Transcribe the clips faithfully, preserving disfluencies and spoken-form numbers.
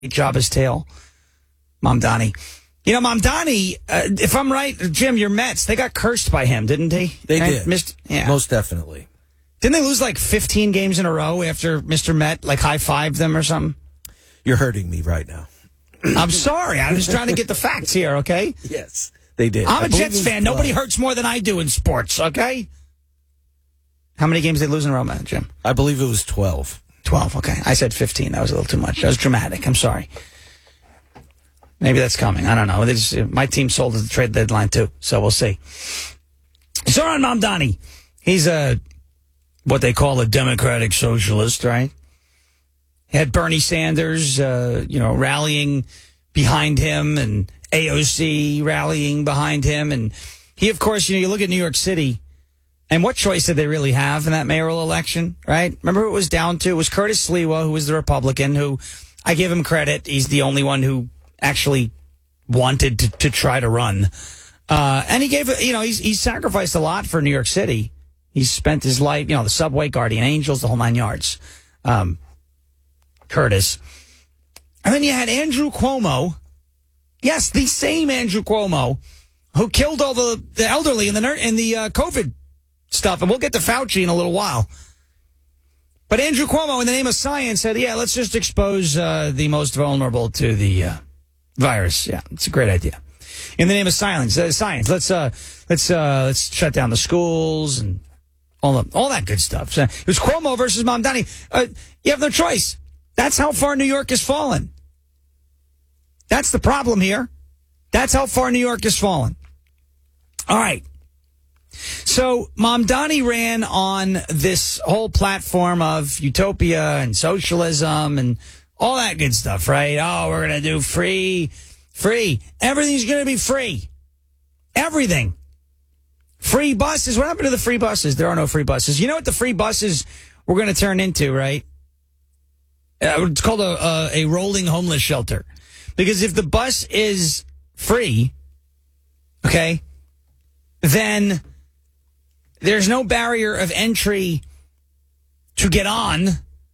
job as tail. Mamdani. You know, Mamdani, uh, if I'm right, Jim, your Mets, they got cursed by him, didn't they? They right? did. Missed, yeah. Most definitely. Didn't they lose like fifteen games in a row after Mister Met like high-fived them or something? You're hurting me right now. I'm sorry. I'm just trying to get the facts here, okay? Yes, they did. I'm I a Jets fan. twelve. Nobody hurts more than I do in sports, okay? How many games did they lose in a row, man, Jim? I believe it was twelve. twelve, okay. I said fifteen. That was a little too much. That was dramatic. I'm sorry. Maybe that's coming. I don't know. Just, my team sold at the trade deadline, too, so we'll see. Zoran Mamdani. He's a what they call a democratic socialist, right? He had Bernie Sanders, uh, you know, rallying behind him and A O C rallying behind him. And he, of course, you know, you look at New York City, and what choice did they really have in that mayoral election, right? Remember who it was down to? It was Curtis Sliwa, who was the Republican, who I give him credit. He's the only one who actually wanted to, to try to run. Uh, and he gave, you know, he's, he's sacrificed a lot for New York City. He's spent his life, you know, the subway, guardian angels, the whole nine yards. Um, Curtis. And then you had Andrew Cuomo. Yes, the same Andrew Cuomo who killed all the, the elderly in the, ner- in the uh, COVID stuff. And we'll get to Fauci in a little while. But Andrew Cuomo, in the name of science, said, yeah, let's just expose uh, the most vulnerable to the uh, virus. Yeah, it's a great idea. In the name of science, uh, science, let's uh, let's uh, let's shut down the schools and all the, all that good stuff. So it was Cuomo versus Mamdani. Uh, you have no choice. That's how far New York has fallen. That's the problem here. That's how far New York has fallen. All right. So Mamdani ran on this whole platform of utopia and socialism and all that good stuff, right? Oh, we're going to do free, free. Everything's going to be free. Everything. Free buses. What happened to the free buses? There are no free buses. You know what the free buses were going to turn into, right? Uh, it's called a, a, a rolling homeless shelter. Because if the bus is free, okay, then there's no barrier of entry to get on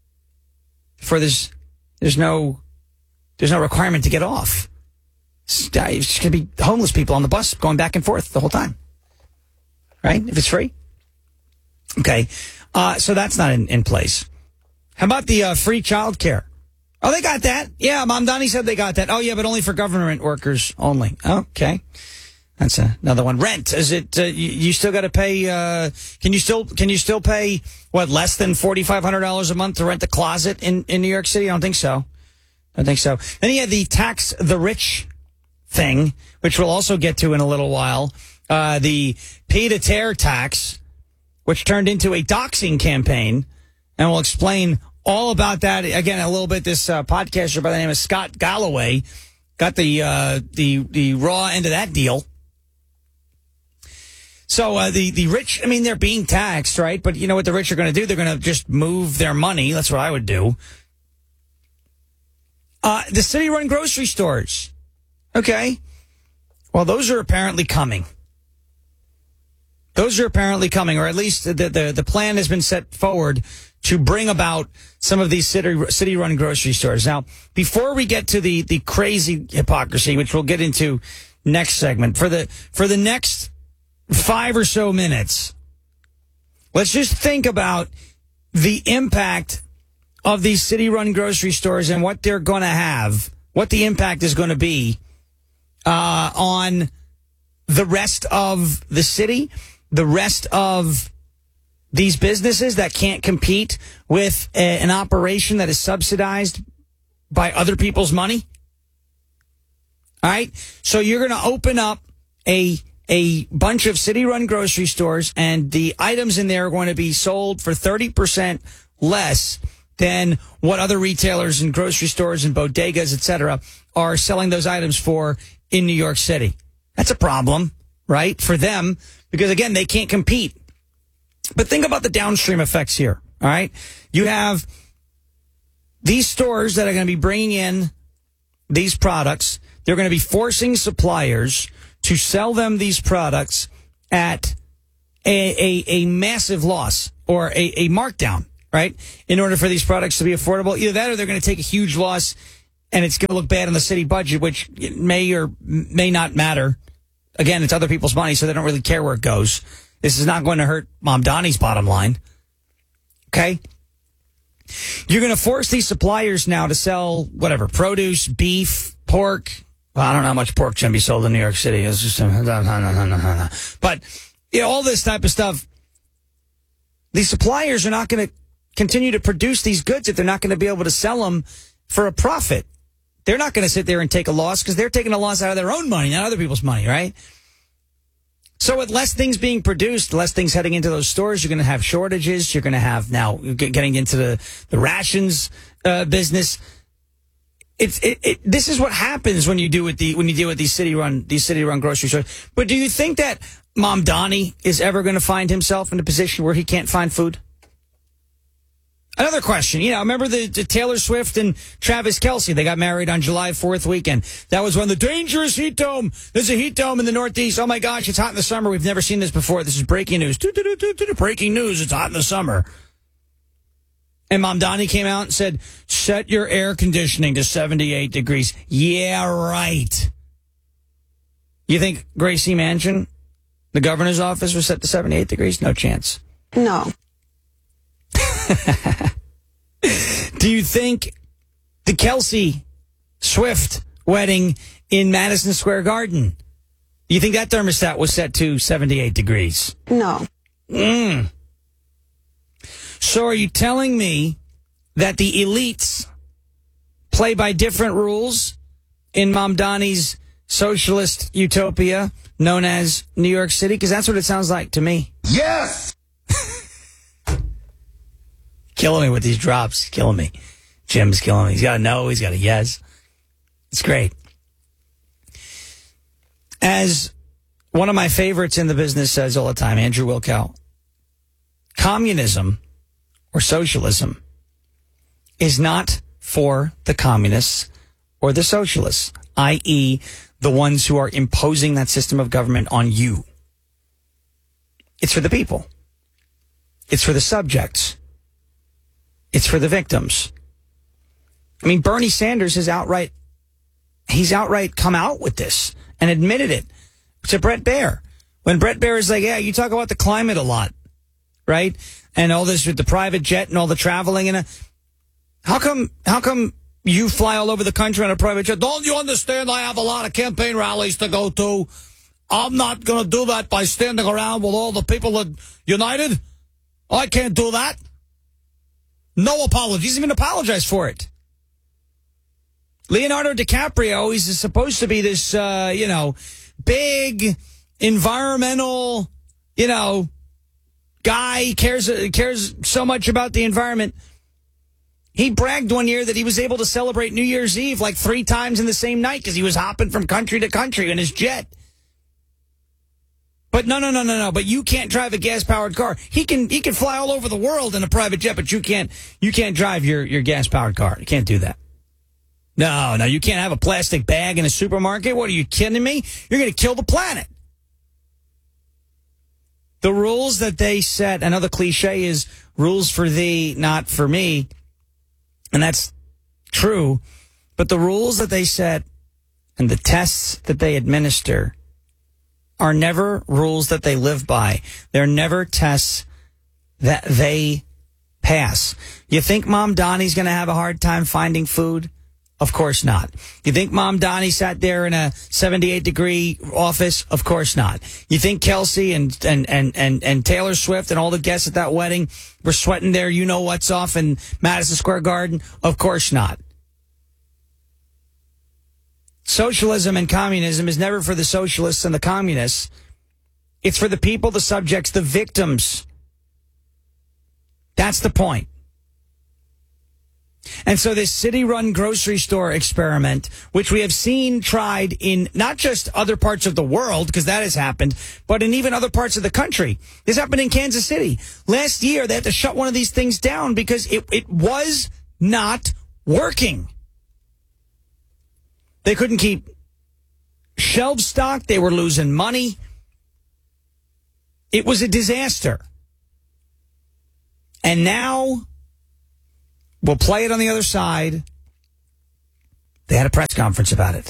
for this. There's no, there's no requirement to get off. It's, it's just going to be homeless people on the bus going back and forth the whole time. Right? If it's free. Okay. Uh, so that's not in, in place. How about the uh, free child care? Oh, they got that. Yeah, Mamdani said they got that. Oh, yeah, but only for government workers only. Okay. That's a, another one. Rent. Is it, uh, you, you still got to pay, uh, can you still, can you still pay, what, less than forty-five hundred dollars a month to rent a closet in, in New York City? I don't think so. I don't think so. Then he had the tax the rich thing, which we'll also get to in a little while. Uh, the pay to tear tax, which turned into a doxing campaign. And we'll explain all about that again a little bit. This uh, podcaster by the name of Scott Galloway got the, uh, the, the raw end of that deal. So uh, the, the rich, I mean, they're being taxed, right? But you know what the rich are going to do? They're going to just move their money. That's what I would do. Uh, the city-run grocery stores. Okay. Well, those are apparently coming. Those are apparently coming, or at least the, the, the plan has been set forward to bring about some of these city, city-run grocery stores. Now, before we get to the, the crazy hypocrisy, which we'll get into next segment, for the for the next five or so minutes, let's just think about the impact of these city-run grocery stores and what they're going to have, what the impact is going to be uh, on the rest of the city, the rest of these businesses that can't compete with a, an operation that is subsidized by other people's money. All right? So you're going to open up a a bunch of city-run grocery stores, and the items in there are going to be sold for thirty percent less than what other retailers and grocery stores and bodegas, et cetera, are selling those items for in New York City. That's a problem, right, for them, because, again, they can't compete. But think about the downstream effects here, all right? You have these stores that are going to be bringing in these products. They're going to be forcing suppliers to sell them these products at a, a, a massive loss or a, a markdown, right, in order for these products to be affordable. Either that or they're going to take a huge loss and it's going to look bad on the city budget, which may or may not matter. Again, it's other people's money, so they don't really care where it goes. This is not going to hurt Mom Donnie's bottom line. Okay? You're going to force these suppliers now to sell whatever, produce, beef, pork. Well, I don't know how much pork can be sold in New York City. It's just, no, no, no, no, no, no. But, you know, all this type of stuff, these suppliers are not going to continue to produce these goods if they're not going to be able to sell them for a profit. They're not going to sit there and take a loss because they're taking a loss out of their own money, not other people's money, right? So with less things being produced, less things heading into those stores, you're going to have shortages. You're going to have now getting into the, the rations uh, business. It's it, it, this is what happens when you do with the when you deal with these city run these city run grocery stores. But do you think that Mom Donnie is ever going to find himself in a position where he can't find food? Another question, you know, remember the, the Taylor Swift and Travis Kelce? They got married on July fourth weekend. That was when the dangerous heat dome. There's a heat dome in the Northeast. Oh, my gosh, it's hot in the summer. We've never seen this before. This is breaking news. Breaking news. It's hot in the summer. And Mom Donnie came out and said, set your air conditioning to seventy-eight degrees. Yeah, right. You think Gracie Mansion, the governor's office, was set to seventy-eight degrees? No chance. No. Do you think the Kelce Swift wedding in Madison Square Garden, do you think that thermostat was set to seventy-eight degrees? No. Mm. So are you telling me that the elites play by different rules in Mom Donnie's socialist utopia known as New York City? Because that's what it sounds like to me. Yes! Killing me with these drops. Killing me. Jim's killing me. He's got a no. He's got a yes. It's great. As one of my favorites in the business says all the time, Andrew Wilkow, communism or socialism is not for the communists or the socialists, that is the ones who are imposing that system of government on you. It's for the people. It's for the subjects. It's for the victims. I mean, Bernie Sanders has outright, he's outright come out with this and admitted it to Brett Baer. When Brett Baer is like, yeah, you talk about the climate a lot, right? And all this with the private jet and all the traveling. and uh, How come, how come you fly all over the country on a private jet? Don't you understand I have a lot of campaign rallies to go to? I'm not going to do that by standing around with all the people at United. I can't do that. No apologies. Even apologize for it. Leonardo DiCaprio, he's supposed to be this, uh, you know, big environmental, you know, guy. He cares, cares so much about the environment. He bragged one year that he was able to celebrate New Year's Eve like three times in the same night because he was hopping from country to country in his jet. But no, no, no, no, no. But you can't drive a gas-powered car. He can he can fly all over the world in a private jet, but you can't you can't drive your, your gas-powered car. You can't do that. No, no, you can't have a plastic bag in a supermarket. What, are you kidding me? You're going to kill the planet. The rules that they set, another cliche is rules for thee, not for me. And that's true. But the rules that they set and the tests that they administer are never rules that they live by. They're never tests that they pass. You think Mom Donnie's going to have a hard time finding food? Of course not. You think Mom Donnie sat there in a seventy-eight degree office? Of course not. You think Kelce and, and, and, and, and Taylor Swift and all the guests at that wedding were sweating their you-know-what's off in Madison Square Garden? Of course not. Socialism and communism is never for the socialists and the communists. It's for the people, the subjects, the victims. That's the point. And so this city-run grocery store experiment, which we have seen tried in not just other parts of the world, because that has happened, but in even other parts of the country. This happened in Kansas City. Last year, they had to shut one of these things down because it, it was not working. They couldn't keep shelves stocked. They were losing money. It was a disaster. And now we'll play it on the other side. They had a press conference about it.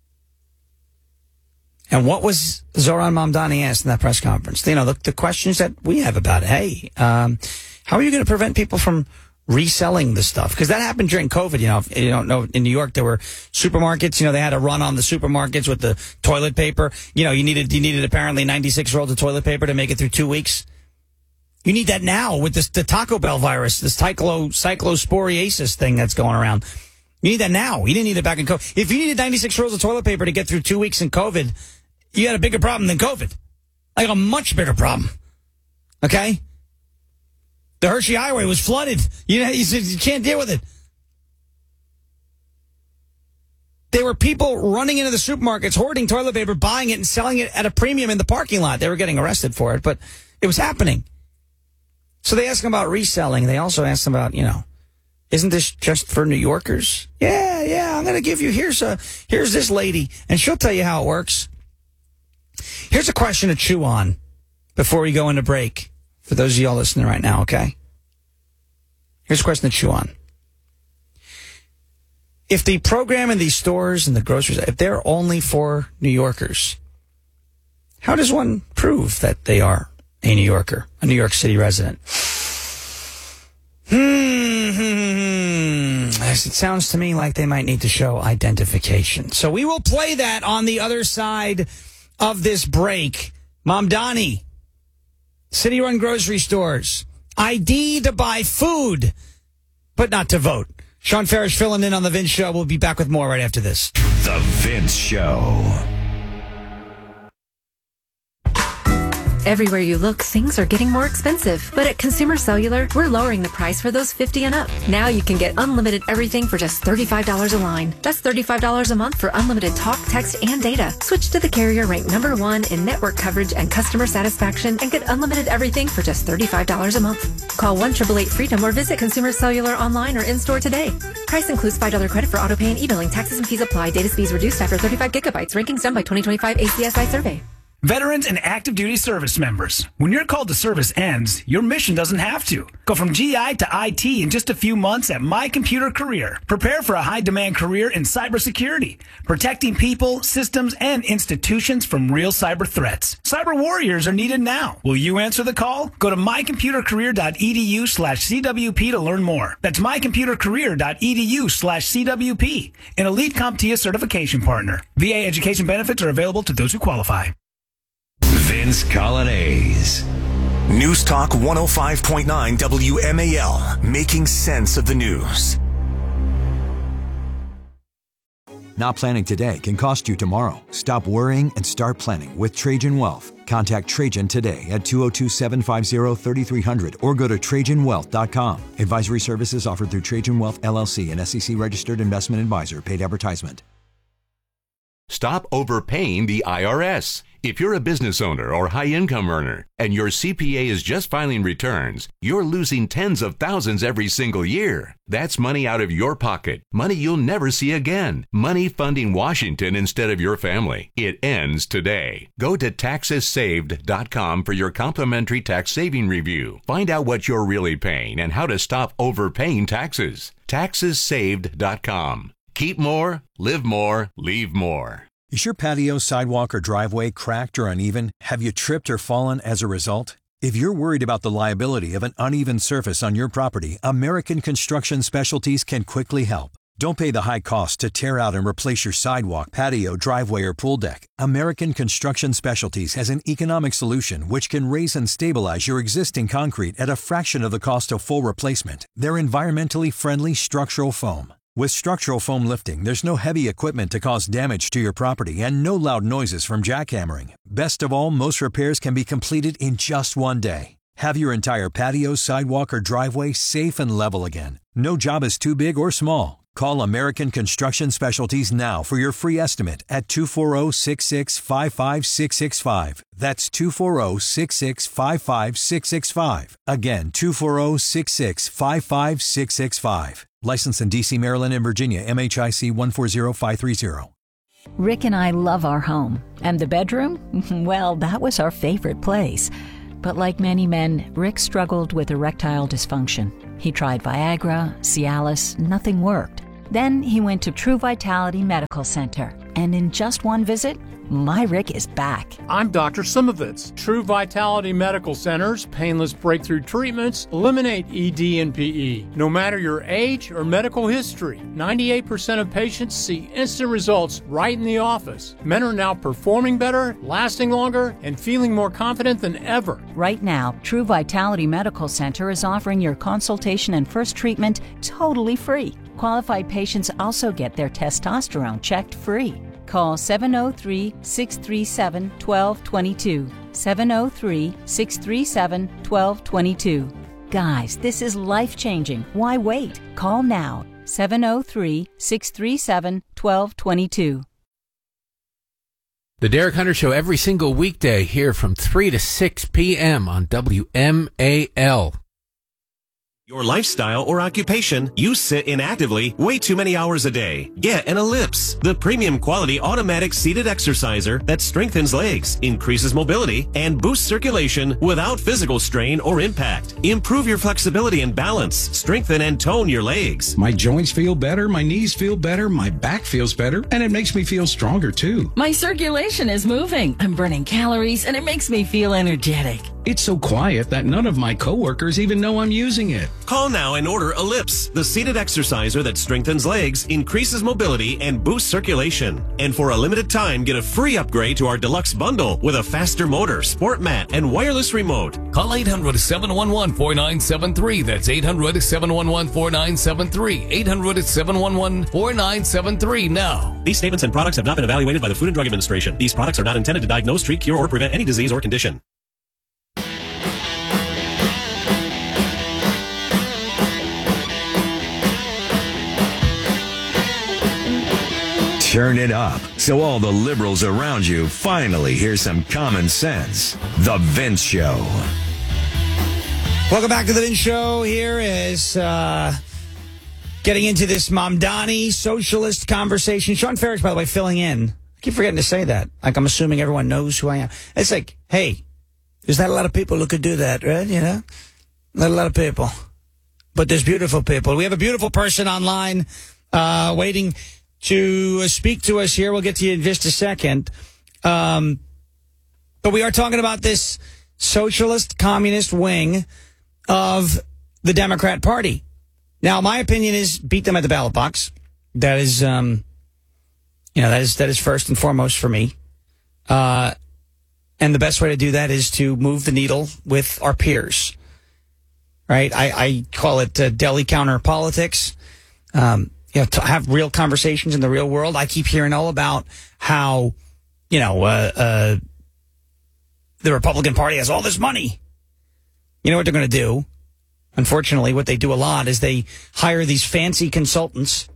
And what was Zoran Mamdani asked in that press conference? You know, the, the questions that we have about it. Hey, um, how are you going to prevent people from reselling the stuff? Because that happened during COVID. You know, if you don't know, in New York, there were supermarkets. You know, they had a run on the supermarkets with the toilet paper. You know, you needed you needed apparently ninety-six rolls of toilet paper to make it through two weeks. You need that now with this the Taco Bell virus, this cyclo, cyclosporiasis thing that's going around. You need that now. You didn't need it back in COVID. If you needed ninety-six rolls of toilet paper to get through two weeks in COVID, you had a bigger problem than COVID. Like a much bigger problem. Okay? The Hershey Highway was flooded. You know, you, you can't deal with it. There were people running into the supermarkets, hoarding toilet paper, buying it and selling it at a premium in the parking lot. They were getting arrested for it, but it was happening. So they asked him about reselling. They also asked him about, you know, isn't this just for New Yorkers? Yeah, yeah, I'm going to give you, here's a, here's this lady, and she'll tell you how it works. Here's a question to chew on before we go into break, for those of y'all listening right now, okay? Here's a question to chew on. If the program in these stores and the groceries, if they're only for New Yorkers, how does one prove that they are a New Yorker, a New York City resident? Hmm. It sounds to me like they might need to show identification. So we will play that on the other side of this break. Mamdani, city-run grocery stores, I D to buy food, but not to vote. Sean Farish filling in on The Vince Show. We'll be back with more right after this. The Vince Show. Everywhere you look, things are getting more expensive. But at Consumer Cellular, we're lowering the price for those fifty and up. Now you can get unlimited everything for just thirty-five dollars a line. That's thirty-five dollars a month for unlimited talk, text, and data. Switch to the carrier ranked number one in network coverage and customer satisfaction and get unlimited everything for just thirty-five dollars a month. Call one eight eight eight freedom or visit Consumer Cellular online or in-store today. Price includes five dollars credit for auto pay and e-billing. Taxes and fees apply. Data speeds reduced after thirty-five gigabytes. Rankings done by twenty twenty-five A C S I survey. Veterans and active duty service members, when your call to service ends, your mission doesn't have to. Go from G I to I T in just a few months at My Computer Career. Prepare for a high-demand career in cybersecurity, protecting people, systems, and institutions from real cyber threats. Cyber warriors are needed now. Will you answer the call? Go to mycomputercareer.edu slash CWP to learn more. That's mycomputercareer.edu slash CWP, an elite CompTIA certification partner. V A education benefits are available to those who qualify. Vince Colonnese. News Talk one oh five point nine W M A L, making sense of the news. Not planning today can cost you tomorrow. Stop worrying and start planning with Trajan Wealth. Contact Trajan today at two oh two, seven five zero, three three zero zero or go to Trajan Wealth dot com. Advisory services offered through Trajan Wealth, L L C, an S E C-registered investment advisor. Paid advertisement. Stop overpaying the I R S. If you're a business owner or high-income earner and your C P A is just filing returns, you're losing tens of thousands every single year. That's money out of your pocket, money you'll never see again, money funding Washington instead of your family. It ends today. Go to taxes saved dot com for your complimentary tax saving review. Find out what you're really paying and how to stop overpaying taxes. taxes saved dot com. Keep more, live more, leave more. Is your patio, sidewalk, or driveway cracked or uneven? Have you tripped or fallen as a result? If you're worried about the liability of an uneven surface on your property, American Construction Specialties can quickly help. Don't pay the high cost to tear out and replace your sidewalk, patio, driveway, or pool deck. American Construction Specialties has an economic solution which can raise and stabilize your existing concrete at a fraction of the cost of full replacement. They're environmentally friendly structural foam. With structural foam lifting, there's no heavy equipment to cause damage to your property and no loud noises from jackhammering. Best of all, most repairs can be completed in just one day. Have your entire patio, sidewalk, or driveway safe and level again. No job is too big or small. Call American Construction Specialties now for your free estimate at two four zero, six six five five, six six five. That's two four zero, six six five five, six six five. Again, two four zero, six six five five, six six five. Licensed in D C, Maryland, and Virginia, M H I C one four zero five three zero. Rick and I love our home. And the bedroom? Well, that was our favorite place. But like many men, Rick struggled with erectile dysfunction. He tried Viagra, Cialis, nothing worked. Then he went to True Vitality Medical Center. And in just one visit, my Rick is back. I'm Doctor Simovitz. True Vitality Medical Center's painless breakthrough treatments eliminate E D and P E. No matter your age or medical history, ninety-eight percent of patients see instant results right in the office. Men are now performing better, lasting longer, and feeling more confident than ever. Right now, True Vitality Medical Center is offering your consultation and first treatment totally free. Qualified patients also get their testosterone checked free. Call seven oh three, six three seven, one two two two. seven oh three, six three seven, one two two two. Guys, this is life-changing. Why wait? Call now. seven oh three, six three seven, one two two two. The Derek Hunter Show every single weekday here from three to six p.m. on W M A L. Your lifestyle or occupation, you sit inactively way too many hours a day. Get an Ellipse, the premium quality automatic seated exerciser that strengthens legs, increases mobility, and boosts circulation without physical strain or impact. Improve your flexibility and balance, strengthen and tone your legs. My joints feel better, my knees feel better, my back feels better, and it makes me feel stronger too. My circulation is moving. I'm burning calories, and it makes me feel energetic. It's so quiet that none of my coworkers even know I'm using it. Call now and order Ellipse, the seated exerciser that strengthens legs, increases mobility, and boosts circulation. And for a limited time, get a free upgrade to our deluxe bundle with a faster motor, sport mat, and wireless remote. Call eight hundred, seven one one, four nine seven three. That's eight hundred, seven one one, four nine seven three. eight hundred, seven one one, four nine seven three now. These statements and products have not been evaluated by the Food and Drug Administration. These products are not intended to diagnose, treat, cure, or prevent any disease or condition. Turn it up so all the liberals around you finally hear some common sense. The Vince Show. Welcome back to The Vince Show. Here is uh, getting into this Mamdani socialist conversation. Sean Ferris, by the way, filling in. I keep forgetting to say that. Like, I'm assuming everyone knows who I am. It's like, hey, there's not a lot of people who could do that, right? You know? Not a lot of people. But there's beautiful people. We have a beautiful person online uh, waiting to speak to us here. We'll get to you in just a second. Um, but we are talking about this socialist communist wing of the Democrat Party. Now, my opinion is beat them at the ballot box. That is, um, you know, that is, that is first and foremost for me. Uh, and the best way to do that is to move the needle with our peers, right? I, I call it uh, deli counter politics. Um, You know, to have real conversations in the real world. I keep hearing all about how, you know, uh, uh, the Republican Party has all this money. You know what they're going to do? Unfortunately, what they do a lot is they hire these fancy consultants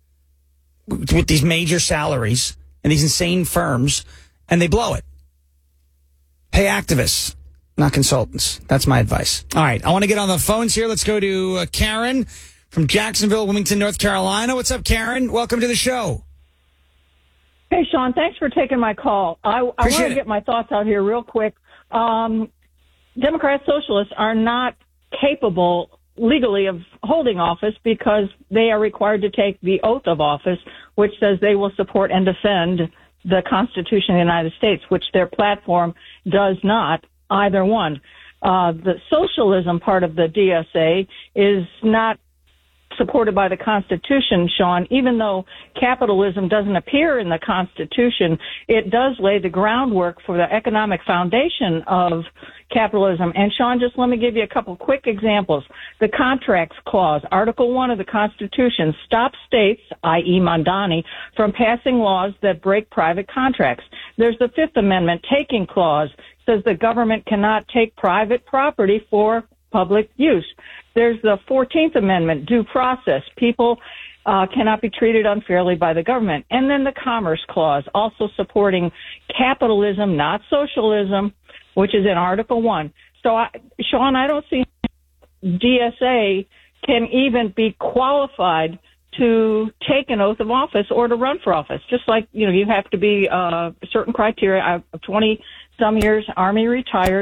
with these major salaries and these insane firms, and they blow it. Pay activists, not consultants. That's my advice. All right, I want to get on the phones here. Let's go to uh, Karen from Jacksonville, Wilmington, North Carolina. What's up, Karen? Welcome to the show. Hey, Sean, thanks for taking my call. I, I want to get my thoughts out here real quick. Um, Democrat socialists are not capable legally of holding office because they are required to take the oath of office, which says they will support and defend the Constitution of the United States, which their platform does not, either one. Uh, the socialism part of the D S A is not supported by the Constitution, Sean. Even though capitalism doesn't appear in the Constitution, it does lay the groundwork for the economic foundation of capitalism. And Sean, just let me give you a couple quick examples. The Contracts Clause, Article one of the Constitution, stops states, that is. Mamdani, from passing laws that break private contracts. There's the Fifth Amendment Taking Clause, says the government cannot take private property for public use. There's the fourteenth Amendment, due process. People uh, cannot be treated unfairly by the government. And then the Commerce Clause, also supporting capitalism, not socialism, which is in Article one. So, I, Sean, I don't see D S A can even be qualified to take an oath of office or to run for office. Just like, you know, you have to be uh, certain criteria. I'm twenty-some years, Army retired.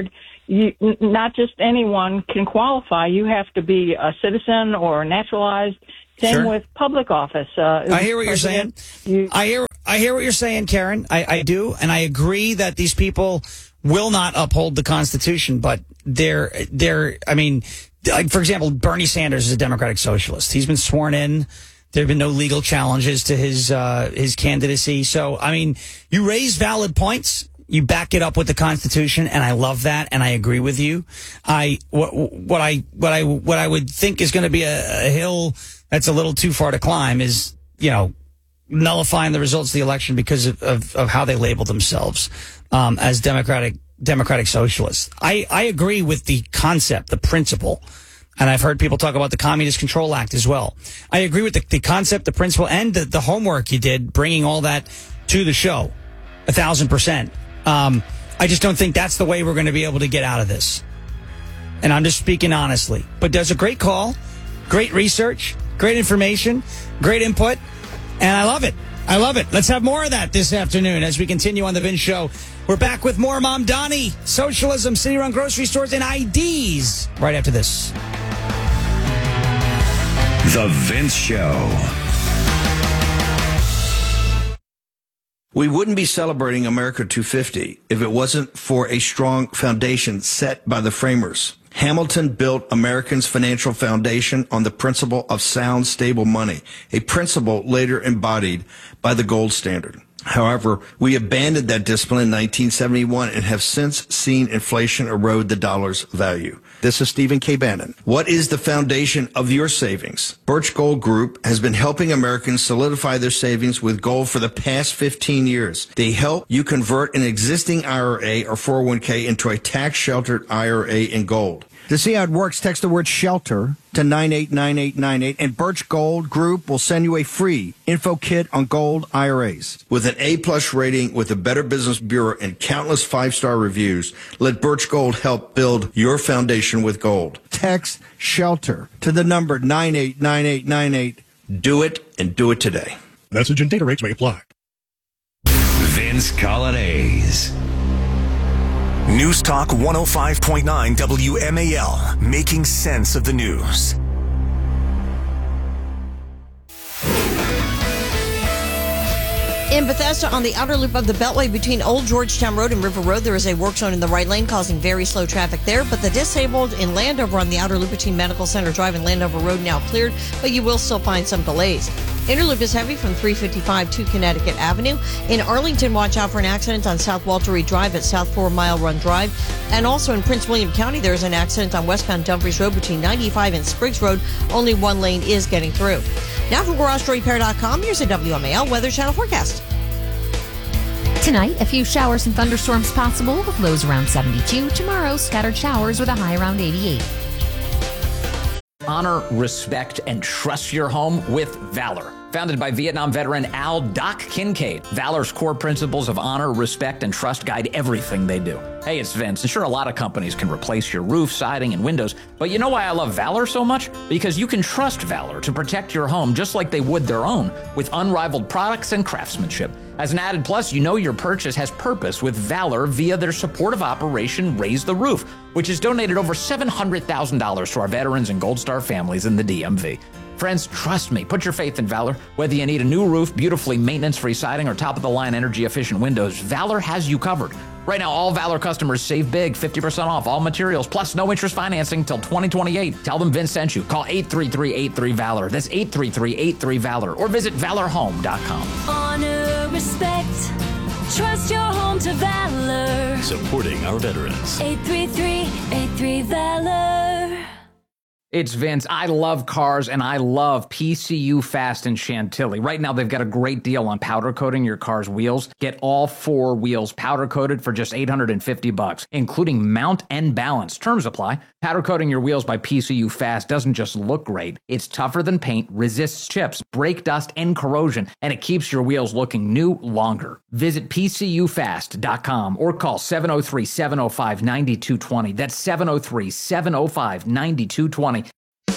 you, n- not just anyone can qualify. You have to be a citizen or naturalized. Same Sure. with public office. Uh, I hear what you're saying. You, I hear I hear what you're saying, Karen. I, I do, and I agree that these people will not uphold the Constitution, but they're they're I mean, like for example, Bernie Sanders is a Democratic Socialist. He's been sworn in. There have been no legal challenges to his uh, his candidacy. So, I mean, you raise valid points. You back it up with the Constitution, and I love that, and I agree with you. I what, what I what I what I would think is going to be a, a hill that's a little too far to climb is, you know, nullifying the results of the election because of, of, of how they label themselves um, as democratic democratic socialists. I, I agree with the concept, the principle, and I've heard people talk about the Communist Control Act as well. I agree with the, the concept, the principle, and the, the homework you did, bringing all that to the show, a thousand percent. Um, I just don't think that's the way we're going to be able to get out of this. And I'm just speaking honestly. But there's a great call, great research, great information, great input, and I love it. I love it. Let's have more of that this afternoon as we continue on the Vince Show. We're back with more Mamdani, socialism, city-run grocery stores, and I Ds right after this. The Vince Show. We wouldn't be celebrating America two fifty if it wasn't for a strong foundation set by the framers. Hamilton built Americans' financial foundation on the principle of sound, stable money, a principle later embodied by the gold standard. However, we abandoned that discipline in nineteen seventy-one and have since seen inflation erode the dollar's value. This is Stephen K. Bannon. What is the foundation of your savings? Birch Gold Group has been helping Americans solidify their savings with gold for the past fifteen years. They help you convert an existing I R A or four oh one k into a tax-sheltered I R A in gold. To see how it works, text the word SHELTER to nine eight nine eight nine eight, and Birch Gold Group will send you a free info kit on gold I R As. With an A-plus rating with the Better Business Bureau and countless five-star reviews, let Birch Gold help build your foundation with gold. Text SHELTER to the number nine eight nine eight nine eight. Do it, and do it today. Message and data rates may apply. Vince Colonnese. News Talk one oh five point nine W M A L, making sense of the news. In Bethesda, on the outer loop of the Beltway between Old Georgetown Road and River Road, there is a work zone in the right lane causing very slow traffic there. But the disabled in Landover on the outer loop between Medical Center Drive and Landover Road now cleared, but you will still find some delays. Interloop is heavy from three fifty-five to Connecticut Avenue. In Arlington, watch out for an accident on South Walter Reed Drive at South Four Mile Run Drive. And also in Prince William County, there is an accident on westbound Dumfries Road between ninety-five and Spriggs Road. Only one lane is getting through. Now from Garage Door Repair dot com, here's a W M A L Weather Channel forecast. Tonight, a few showers and thunderstorms possible with lows around seventy-two. Tomorrow, scattered showers with a high around eighty-eight. Honor, respect, and trust your home with Valor. Founded by Vietnam veteran Al Doc Kincaid, Valor's core principles of honor, respect, and trust guide everything they do. Hey, it's Vince, and sure, a lot of companies can replace your roof, siding, and windows, but you know why I love Valor so much? Because you can trust Valor to protect your home just like they would their own, with unrivaled products and craftsmanship. As an added plus, you know your purchase has purpose with Valor via their supportive operation Raise the Roof, which has donated over seven hundred thousand dollars to our veterans and Gold Star families in the D M V. Friends, trust me, put your faith in Valor. Whether you need a new roof, beautifully maintenance-free siding, or top-of-the-line energy-efficient windows, Valor has you covered. Right now, all Valor customers save big, fifty percent off all materials, plus no interest financing till twenty twenty-eight. Tell them Vince sent you. Call eight three three, eight three, VALOR. That's eight three three, eight three, VALOR. Or visit valor home dot com. Honor, respect, trust your home to Valor. Supporting our veterans. eight three three, eight three, VALOR. It's Vince. I love cars, and I love P C U Fast in Chantilly. Right now, they've got a great deal on powder coating your car's wheels. Get all four wheels powder coated for just eight hundred fifty bucks, including mount and balance. Terms apply. Powder coating your wheels by P C U Fast doesn't just look great. It's tougher than paint, resists chips, brake dust, and corrosion, and it keeps your wheels looking new longer. Visit P C U fast dot com or call seven oh three, seven oh five, nine two two oh. That's seven oh three, seven oh five, nine two two oh.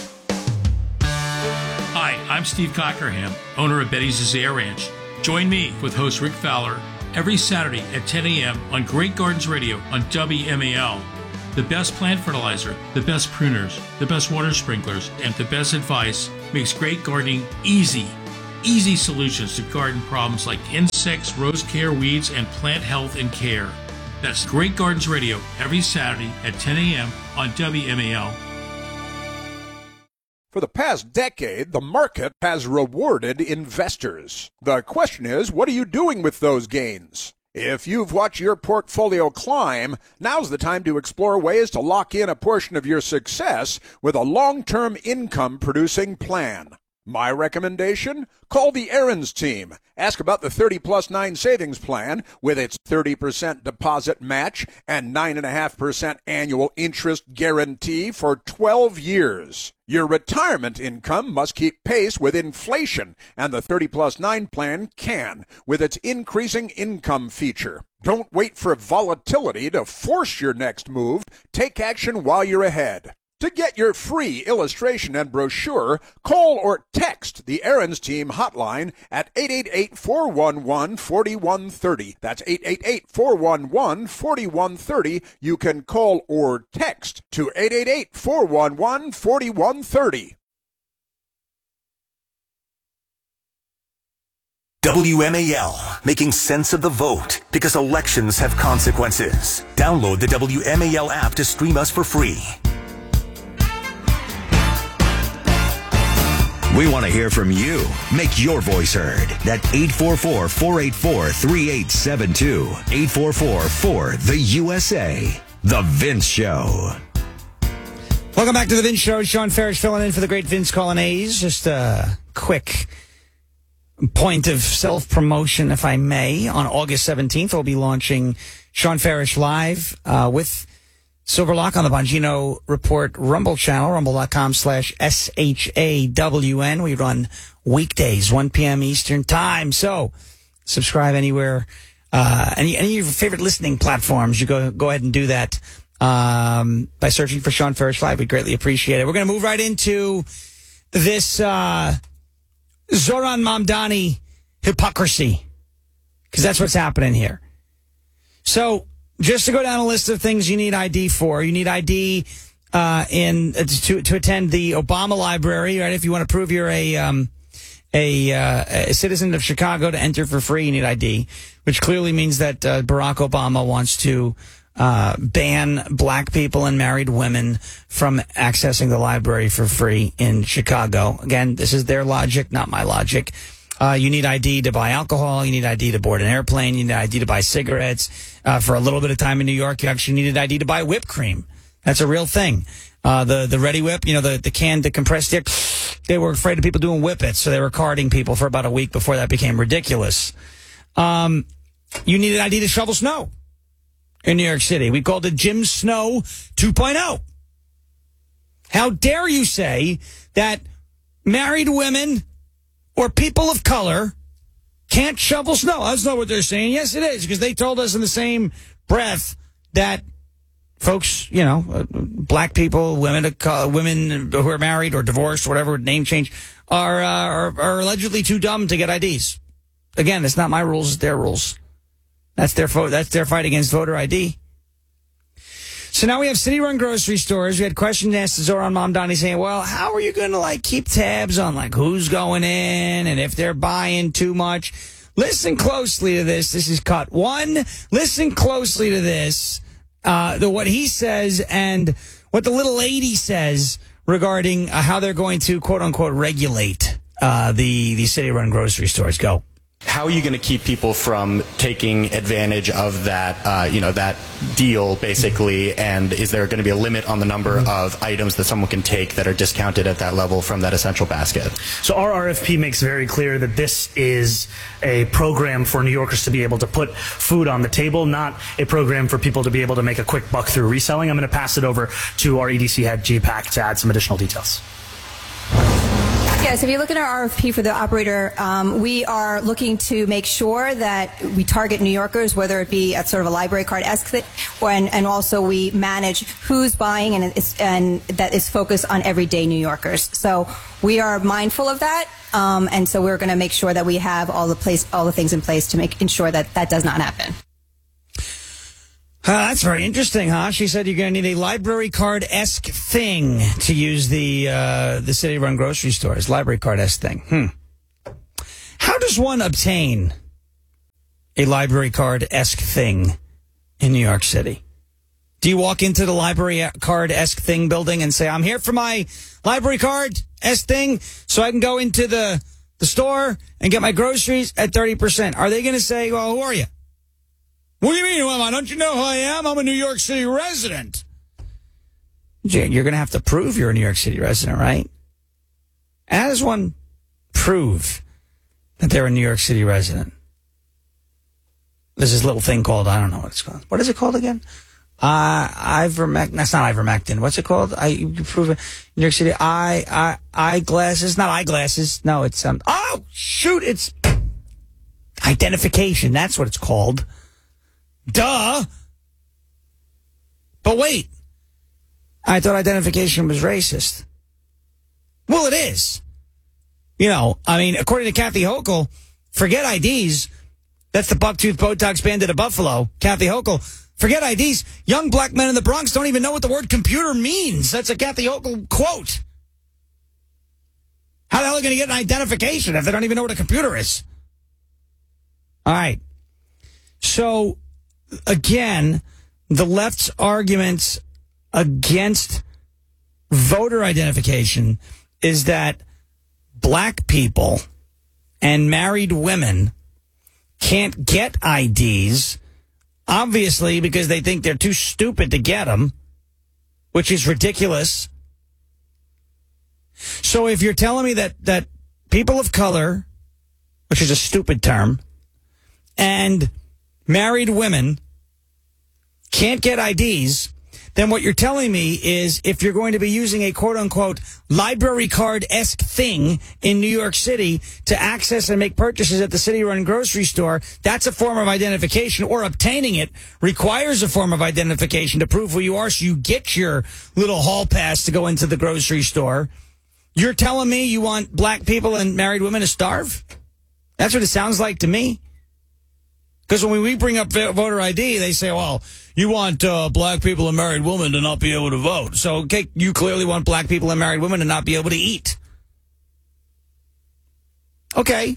Hi, I'm Steve Cockerham, owner of Betty's Azalea Ranch. Join me with host Rick Fowler every Saturday at ten a.m. on Great Gardens Radio on W M A L. The best plant fertilizer, the best pruners, the best water sprinklers, and the best advice makes great gardening easy. Easy solutions to garden problems like insects, rose care, weeds, and plant health and care. That's Great Gardens Radio every Saturday at ten a.m. on W M A L. For the past decade, the market has rewarded investors. The question is, what are you doing with those gains? If you've watched your portfolio climb, now's the time to explore ways to lock in a portion of your success with a long-term income-producing plan. My recommendation? Call the Aaron's team. Ask about the thirty plus nine savings plan with its thirty percent deposit match and nine point five percent annual interest guarantee for twelve years. Your retirement income must keep pace with inflation, and the thirty plus nine plan can with its increasing income feature. Don't wait for volatility to force your next move. Take action while you're ahead. To get your free illustration and brochure, call or text the Aaron's Team hotline at eight eight eight, four one one, four one three zero. That's eight eight eight, four one one, four one three zero. You can call or text to eight eight eight, four one one, four one three zero. W M A L, making sense of the vote because elections have consequences. Download the W M A L app to stream us for free. We want to hear from you. Make your voice heard. That's eight four four, four eight four, three eight seven two. eight four four, four, the U S A. The Vince Show. Welcome back to The Vince Show. Sean Farish filling in for the great Vince Colonnese. Just a quick point of self-promotion, if I may. On August seventeenth, we'll be launching Sean Farish Live uh, with Silverlock on the Bongino Report Rumble channel, rumble.com slash S H A W N. We run weekdays, one p.m. Eastern Time. So subscribe anywhere, uh, any, any of your favorite listening platforms. You go, go ahead and do that um, by searching for Sean Farish Live. We greatly appreciate it. We're going to move right into this uh, Zohran Mamdani hypocrisy, because that's what's happening here. So, just to go down a list of things you need I D for, you need I D uh, in uh, to to attend the Obama Library, right? If you want to prove you're a um, a, uh, a citizen of Chicago to enter for free, you need I D, which clearly means that uh, Barack Obama wants to uh, ban black people and married women from accessing the library for free in Chicago. Again, this is their logic, not my logic. Uh, you need I D to buy alcohol. You need I D to board an airplane. You need I D to buy cigarettes. Uh, for a little bit of time in New York, you actually needed I D to buy whipped cream. That's a real thing. Uh, the, the Ready Whip, you know, the, the canned, the compressed dip, they were afraid of people doing whippets, so they were carding people for about a week before that became ridiculous. Um, you needed I D to shovel snow in New York City. We called it Jim Snow two point oh. How dare you say that married women or people of color can't shovel snow? That's not what they're saying. Yes, it is, because they told us in the same breath that folks, you know, uh, black people, women, uh, women who are married or divorced, whatever name change, are, uh, are are allegedly too dumb to get I Ds. Again, it's not my rules; it's their rules. That's their fo- That's their fight against voter I D. So now we have city-run grocery stores. We had questions asked to Zohran Mamdani saying, well, how are you going to, like, keep tabs on, like, who's going in and if they're buying too much? Listen closely to this. This is cut one. Listen closely to this, uh, the what he says and what the little lady says regarding uh, how they're going to, quote-unquote, regulate uh, the, the city-run grocery stores. Go. How are you going to keep people from taking advantage of that, uh, you know, that deal, basically? And is there going to be a limit on the number mm-hmm. of items that someone can take that are discounted at that level from that essential basket? So our R F P makes very clear that this is a program for New Yorkers to be able to put food on the table, not a program for people to be able to make a quick buck through reselling. I'm going to pass it over to our E D C head, G PAC, to add some additional details. Yes, if you look at our R F P for the operator, um, we are looking to make sure that we target New Yorkers, whether it be at sort of a library card-esque, and, and also we manage who's buying, and, it's, and that is focused on everyday New Yorkers. So we are mindful of that, um, and so we're going to make sure that we have all the place, all the things in place to make ensure that that does not happen. Uh, that's very interesting, huh? She said you're going to need a library card-esque thing to use the uh, the city-run grocery stores. Library card-esque thing. Hmm. How does one obtain a library card-esque thing in New York City? Do you walk into the library card-esque thing building and say, I'm here for my library card-esque thing so I can go into the, the store and get my groceries at thirty percent? Are they going to say, well, who are you? What do you mean? Well, don't you know who I am? I'm a New York City resident. You're going to have to prove you're a New York City resident, right? How does one prove that they're a New York City resident? There's this little thing called, I don't know what it's called. What is it called again? Uh, ivermectin. That's not ivermectin. What's it called? I you prove it. New York City eye eye eyeglasses. Not eyeglasses. No, it's um. Oh shoot! It's identification. That's what it's called. Duh. But wait, I thought identification was racist. Well, it is. You know, I mean, according to Kathy Hochul, forget I Ds. That's the bucktooth Botox bandit of Buffalo, Kathy Hochul. Forget I Ds. Young black men in the Bronx don't even know what the word computer means. That's a Kathy Hochul quote. How the hell are they going to get an identification if they don't even know what a computer is? All right. So, again, the left's arguments against voter identification is that black people and married women can't get I Ds, obviously because they think they're too stupid to get them, which is ridiculous. So if you're telling me that, that people of color, which is a stupid term, and married women can't get I Ds, then what you're telling me is if you're going to be using a quote-unquote library card-esque thing in New York City to access and make purchases at the city-run grocery store, that's a form of identification, or obtaining it requires a form of identification to prove who you are so you get your little hall pass to go into the grocery store. You're telling me you want black people and married women to starve? That's what it sounds like to me. Because when we bring up voter I D, they say, well, you want uh, black people and married women to not be able to vote. So, okay, you clearly want black people and married women to not be able to eat. Okay.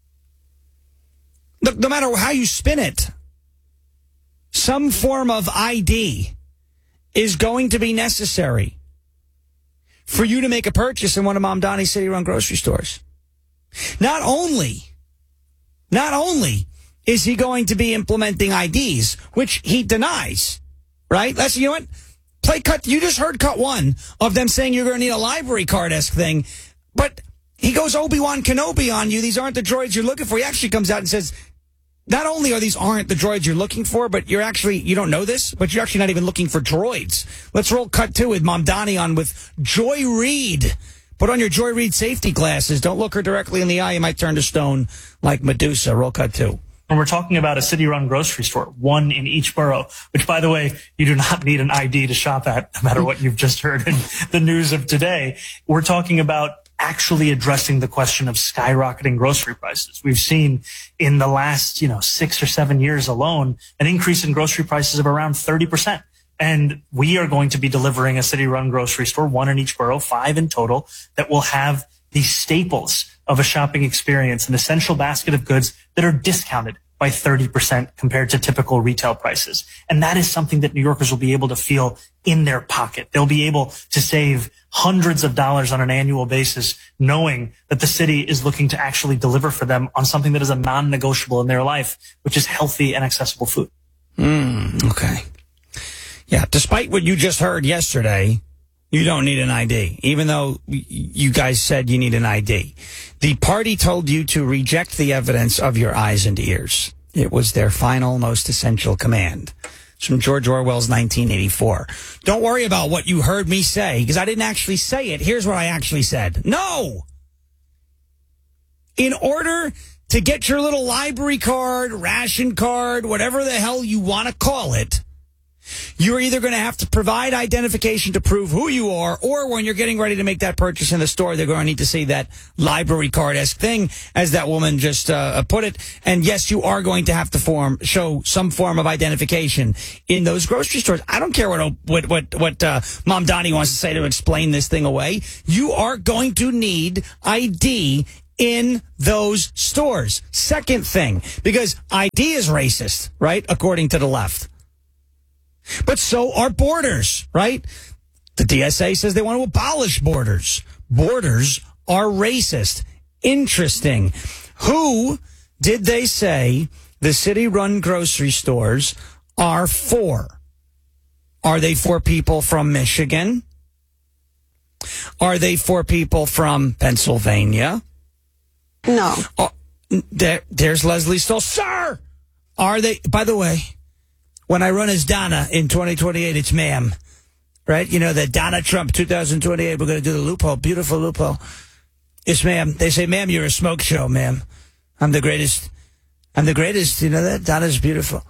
No, no matter how you spin it, some form of I D is going to be necessary for you to make a purchase in one of Mom Donnie's city-run grocery stores. Not only, not only... is he going to be implementing I Ds, which he denies, right? Let's, you know what? Play cut. You just heard cut one of them saying you're going to need a library card-esque thing, but he goes Obi-Wan Kenobi on you. These aren't the droids you're looking for. He actually comes out and says, not only are these aren't the droids you're looking for, but you're actually, you don't know this, but you're actually not even looking for droids. Let's roll cut two with Mom Donnie on with Joy Reid. Put on your Joy Reid safety glasses. Don't look her directly in the eye. You might turn to stone like Medusa. Roll cut two. And we're talking about a city-run grocery store, one in each borough, which, by the way, you do not need an I D to shop at, no matter what you've just heard in the news of today. We're talking about actually addressing the question of skyrocketing grocery prices. We've seen in the last, you know, six or seven years alone, an increase in grocery prices of around thirty percent. And we are going to be delivering a city-run grocery store, one in each borough, five in total, that will have the staples of a shopping experience, an essential basket of goods that are discounted by thirty percent compared to typical retail prices. And that is something that New Yorkers will be able to feel in their pocket. They'll be able to save hundreds of dollars on an annual basis, knowing that the city is looking to actually deliver for them on something that is a non-negotiable in their life, which is healthy and accessible food. Mm, okay. Yeah, despite what you just heard yesterday, you don't need an I D, even though you guys said you need an I D. The party told you to reject the evidence of your eyes and ears. It was their final, most essential command. It's from George Orwell's nineteen eighty-four. Don't worry about what you heard me say, because I didn't actually say it. Here's what I actually said. No! In order to get your little library card, ration card, whatever the hell you want to call it, You're either going to have to provide identification to prove who you are, or when you're getting ready to make that purchase in the store, they're going to need to see that library card-esque thing, as that woman just uh, put it. And yes, you are going to have to form show some form of identification in those grocery stores. I don't care what what what, what uh, Mom Donnie wants to say to explain this thing away. You are going to need I D in those stores. Second thing, because I D is racist, right? According to the left. But so are borders, right? The D S A says they want to abolish borders. Borders are racist. Interesting. Who did they say the city-run grocery stores are for? Are they for people from Michigan? Are they for people from Pennsylvania? No. Oh, there, there's Leslie Stoll. Sir! Are they, by the way, when I run as Donna in twenty twenty-eight, it's ma'am. Right? You know, that Donna Trump two thousand twenty-eight, we're going to do the loophole. Beautiful loophole. It's ma'am. They say, ma'am, you're a smoke show, ma'am. I'm the greatest. I'm the greatest. You know that? Donna's beautiful.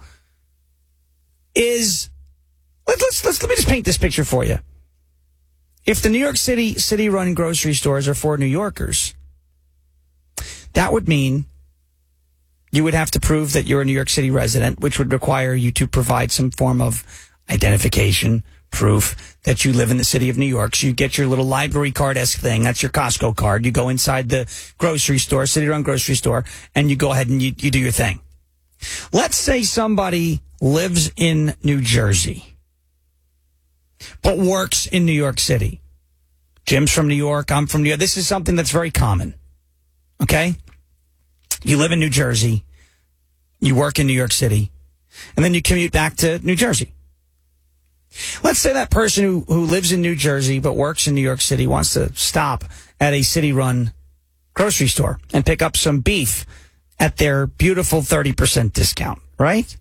Is, let, let's, let's, let me just paint this picture for you. If the New York City city-run grocery stores are for New Yorkers, that would mean you would have to prove that you're a New York City resident, which would require you to provide some form of identification, proof that you live in the city of New York. So you get your little library card-esque thing. That's your Costco card. You go inside the grocery store, city-run grocery store, and you go ahead and you, you do your thing. Let's say somebody lives in New Jersey, but works in New York City. Jim's from New York. I'm from New York. This is something that's very common. Okay? You live in New Jersey. You work in New York City. And then you commute back to New Jersey. Let's say that person who, who lives in New Jersey but works in New York City wants to stop at a city-run grocery store and pick up some beef at their beautiful thirty percent discount, right?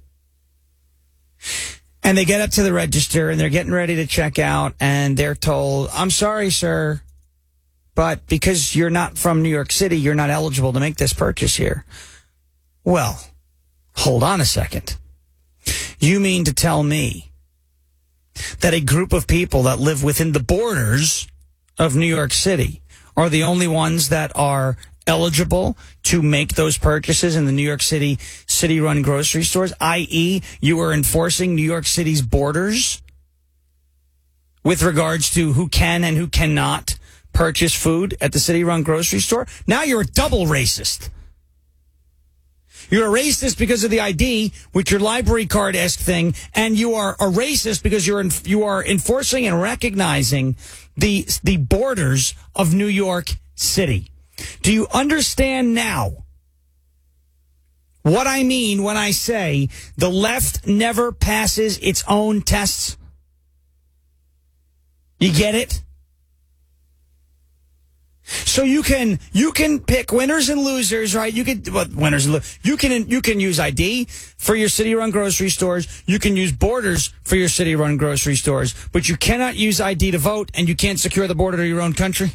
And they get up to the register and they're getting ready to check out and they're told, I'm sorry, sir, but because you're not from New York City, you're not eligible to make this purchase here. Well, hold on a second. You mean to tell me that a group of people that live within the borders of New York City are the only ones that are eligible to make those purchases in the New York City city-run grocery stores, that is you are enforcing New York City's borders with regards to who can and who cannot purchase food at the city-run grocery store? Now you're a double racist. You're a racist because of the I D with your library card-esque thing, and you are a racist because you're in, you are enforcing and recognizing the the borders of New York City. Do you understand now what I mean when I say the left never passes its own tests? You get it? So you can you can pick winners and losers, right? You can well, winners and lo- you can you can use I D for your city-run grocery stores. You can use borders for your city-run grocery stores, but you cannot use I D to vote, and you can't secure the border to your own country.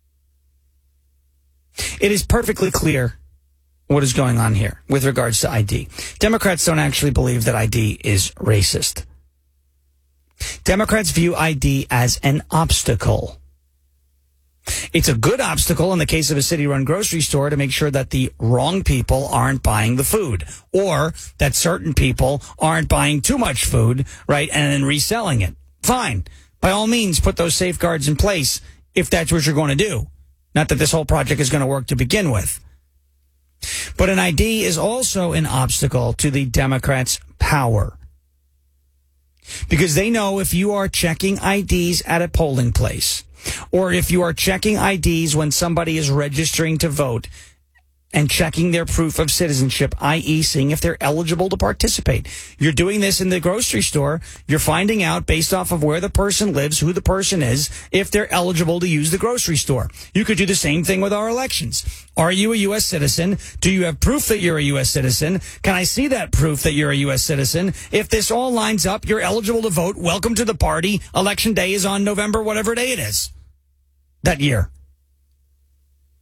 It is perfectly clear what is going on here with regards to I D. Democrats don't actually believe that I D is racist. Democrats view I D as an obstacle. It's a good obstacle in the case of a city-run grocery store to make sure that the wrong people aren't buying the food, or that certain people aren't buying too much food, right, and then reselling it. Fine. By all means, put those safeguards in place if that's what you're going to do. Not that this whole project is going to work to begin with. But an I D is also an obstacle to the Democrats' power. Because they know if you are checking I Ds at a polling place, or if you are checking I Ds when somebody is registering to vote and checking their proof of citizenship, that is seeing if they're eligible to participate. You're doing this in the grocery store. You're finding out based off of where the person lives, who the person is, if they're eligible to use the grocery store. You could do the same thing with our elections. Are you a U S citizen? Do you have proof that you're a U S citizen? Can I see that proof that you're a U S citizen? If this all lines up, you're eligible to vote. Welcome to the party. Election day is on November, whatever day it is that year.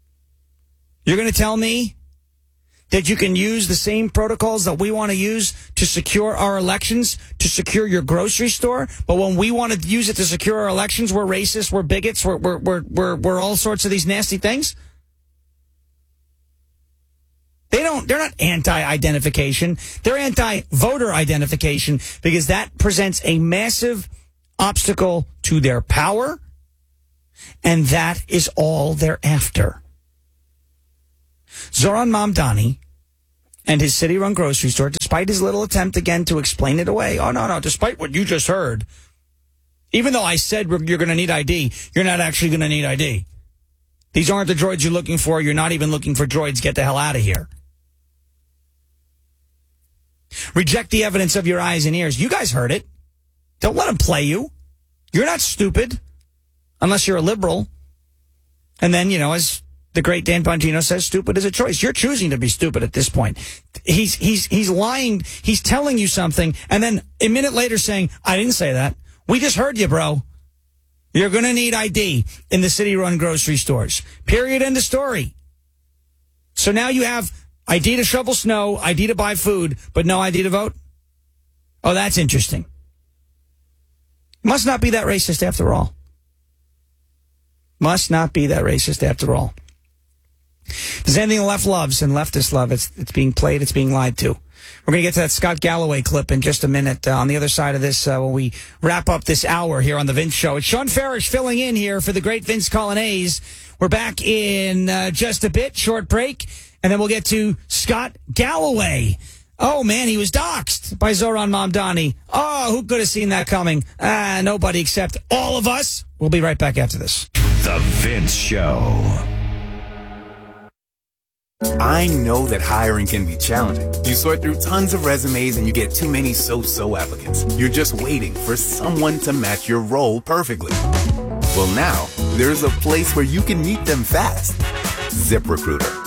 You're going to tell me that you can use the same protocols that we want to use to secure our elections, to secure your grocery store. But when we want to use it to secure our elections, we're racist, we're bigots, we're, we're, we're, we're, we're all sorts of these nasty things. They don't, they're not anti-identification. They're anti-voter identification because that presents a massive obstacle to their power. And that is all they're after. Zohran Mamdani and his city-run grocery store, despite his little attempt again to explain it away. Oh, no, no, despite what you just heard, even though I said you're going to need I D, you're not actually going to need I D. These aren't the droids you're looking for. You're not even looking for droids. Get the hell out of here. Reject the evidence of your eyes and ears. You guys heard it. Don't let them play you. You're not stupid unless you're a liberal. And then, you know, as the great Dan Bongino says, stupid is a choice. You're choosing to be stupid at this point. He's he's he's lying. He's telling you something, and then a minute later saying, I didn't say that. We just heard you, bro. You're going to need I D in the city-run grocery stores. Period. End of story. So now you have I D to shovel snow, I D to buy food, but no I D to vote? Oh, that's interesting. Must not be that racist after all. Must not be that racist after all. There's anything the left loves and leftists love, it's, it's being played, it's being lied to. We're going to get to that Scott Galloway clip in just a minute uh, on the other side of this uh, when we wrap up this hour here on The Vince Show. It's Sean Farish filling in here for the great Vince Colonnese. We're back in uh, just a bit, short break, and then we'll get to Scott Galloway. Oh, man, he was doxxed by Zohran Mamdani. Oh, who could have seen that coming? Ah, nobody except all of us. We'll be right back after this. The Vince Show. I know that hiring can be challenging. You sort through tons of resumes and you get too many so-so applicants. You're just waiting for someone to match your role perfectly. Well, now, there's a place where you can meet them fast. ZipRecruiter.